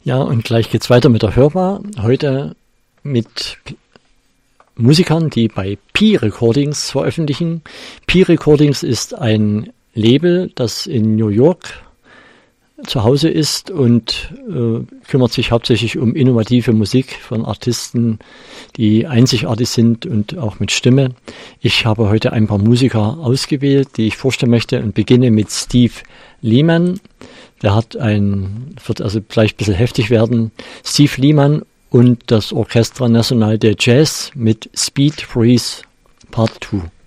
Ja, und gleich geht's weiter mit der Hörbar. Heute mit Musikern, die bei Pi Recordings veröffentlichen. Pi Recordings ist ein Label, das in New York zu Hause ist und kümmert sich hauptsächlich um innovative Musik von Artisten, die einzigartig sind und auch mit Stimme. Ich habe heute ein paar Musiker ausgewählt, die ich vorstellen möchte, und beginne mit Steve Lehman. Der wird also vielleicht ein bisschen heftig werden. Steve Lehman und das Orchestra National de Jazz mit Speed Freeze Part 2.